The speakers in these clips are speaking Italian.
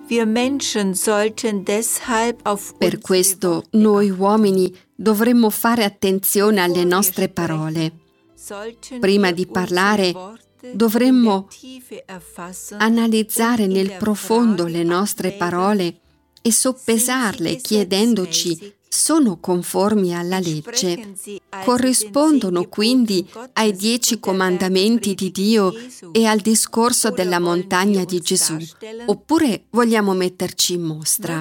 Per questo noi uomini dovremmo fare attenzione alle nostre parole. Prima di parlare dovremmo analizzare nel profondo le nostre parole e soppesarle chiedendoci: sono conformi alla legge? Corrispondono quindi ai 10 comandamenti di Dio e al discorso della montagna di Gesù? Oppure vogliamo metterci in mostra?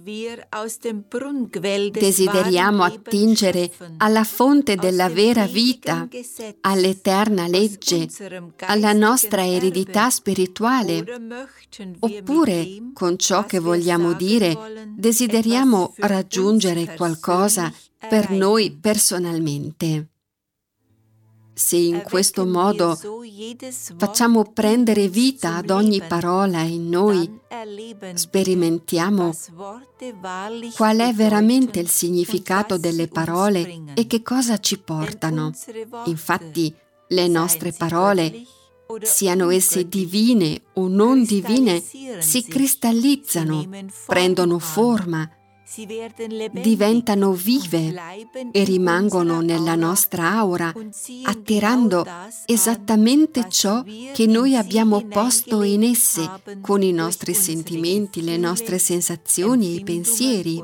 Desideriamo attingere alla fonte della vera vita, all'eterna legge, alla nostra eredità spirituale? Oppure, con ciò che vogliamo dire, desideriamo raggiungere qualcosa per noi personalmente? Se in questo modo facciamo prendere vita ad ogni parola in noi, sperimentiamo qual è veramente il significato delle parole e che cosa ci portano. Infatti, le nostre parole, siano esse divine o non divine, si cristallizzano, prendono forma, diventano vive e rimangono nella nostra aura, attirando esattamente ciò che noi abbiamo posto in esse con i nostri sentimenti, le nostre sensazioni e i pensieri.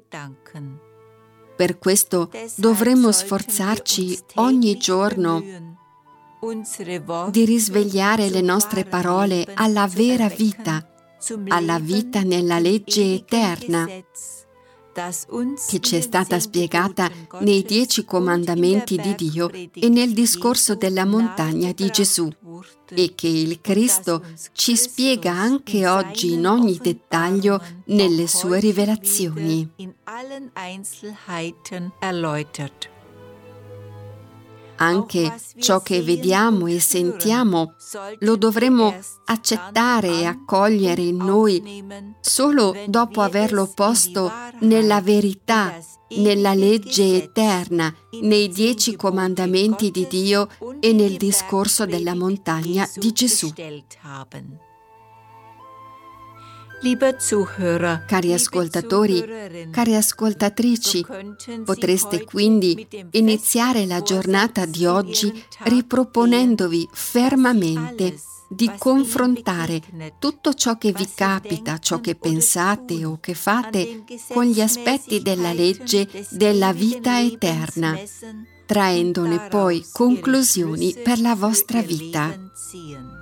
Per questo dovremmo sforzarci ogni giorno di risvegliare le nostre parole alla vera vita, alla vita nella legge eterna che ci è stata spiegata nei 10 comandamenti di Dio e nel discorso della montagna di Gesù, e che il Cristo ci spiega anche oggi in ogni dettaglio nelle sue rivelazioni. Anche ciò che vediamo e sentiamo lo dovremo accettare e accogliere in noi solo dopo averlo posto nella verità, nella legge eterna, nei 10 comandamenti di Dio e nel discorso della montagna di Gesù. Cari ascoltatori, cari ascoltatrici, potreste quindi iniziare la giornata di oggi riproponendovi fermamente di confrontare tutto ciò che vi capita, ciò che pensate o che fate, con gli aspetti della legge della vita eterna, traendone poi conclusioni per la vostra vita.